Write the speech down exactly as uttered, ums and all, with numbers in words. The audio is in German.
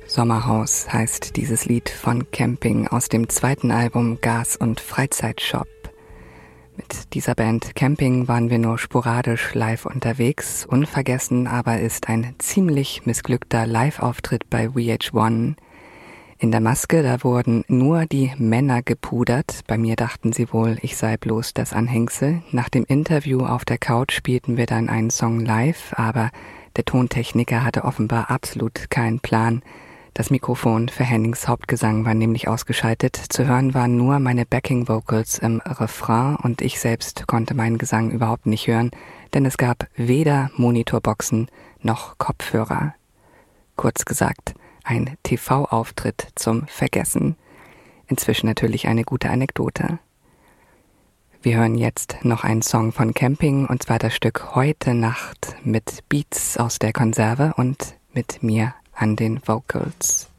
Sommerhaus heißt dieses Lied von Camping aus dem zweiten Album Gas und Freizeitshop. Mit dieser Band Camping waren wir nur sporadisch live unterwegs. Unvergessen aber ist ein ziemlich missglückter Live-Auftritt bei V H eins. In der Maske, da wurden nur die Männer gepudert. Bei mir dachten sie wohl, ich sei bloß das Anhängsel. Nach dem Interview auf der Couch spielten wir dann einen Song live, aber der Tontechniker hatte offenbar absolut keinen Plan. Das Mikrofon für Hennings Hauptgesang war nämlich ausgeschaltet. Zu hören waren nur meine Backing Vocals im Refrain und ich selbst konnte meinen Gesang überhaupt nicht hören, denn es gab weder Monitorboxen noch Kopfhörer. Kurz gesagt, ein T V-Auftritt zum Vergessen. Inzwischen natürlich eine gute Anekdote. Wir hören jetzt noch einen Song von Camping, und zwar das Stück Heute Nacht mit Beats aus der Konserve und mit mir an den Vocals.